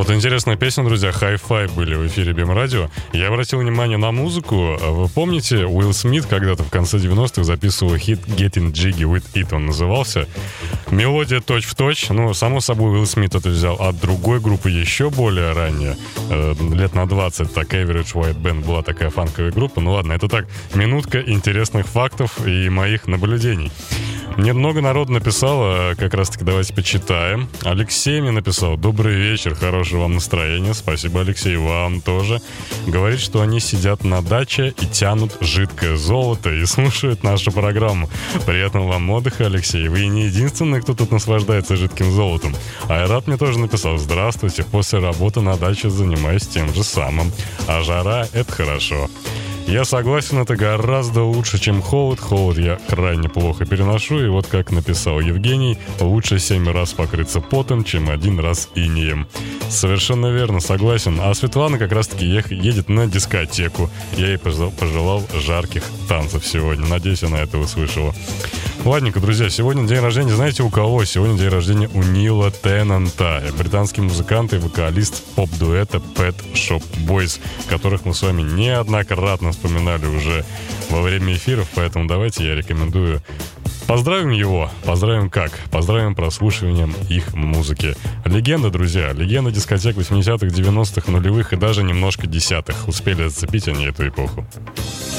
Вот интересная песня, друзья, Hi-Fi были в эфире BM-радио. Я обратил внимание на музыку. Вы помните, Уилл Смит когда-то в конце 90-х записывал хит Getting Jiggy with It, он назывался. Мелодия точь-в-точь. Ну, само собой, Уилл Смит это взял от другой группы еще более ранее. Лет на 20, так, Average White Band была такая фанковая группа. Ну ладно, это так, минутка интересных фактов и моих наблюдений. Мне много народу написало, как раз-таки давайте почитаем. Алексей мне написал: добрый вечер, хорошего вам настроения. Спасибо, Алексей, вам тоже. Говорит, что они сидят на даче и тянут жидкое золото и слушают нашу программу. Приятного вам отдыха, Алексей. Вы не единственный, кто тут наслаждается жидким золотом. Айрат мне тоже написал: здравствуйте, после работы на даче занимаюсь тем же самым. А жара — это хорошо. Я согласен, это гораздо лучше, чем холод. Холод я крайне плохо переношу. И вот как написал Евгений: лучше 7 раз покрыться потом, чем 1 раз инеем. Совершенно верно, согласен. А Светлана как раз-таки едет на дискотеку. Я ей пожелал жарких танцев сегодня. Надеюсь, она это услышала. Ладненько, друзья, сегодня день рождения, знаете, у кого? Сегодня день рождения у Нила Теннанта, британский музыкант и вокалист поп-дуэта Pet Shop Boys, которых мы с вами неоднократно вспоминали уже во время эфиров, поэтому давайте я рекомендую. Поздравим его. Поздравим как? Поздравим прослушиванием их музыки. Легенда, друзья. Легенда дискотек 80-х, 90-х, нулевых и даже немножко 10-х. Успели зацепить они эту эпоху.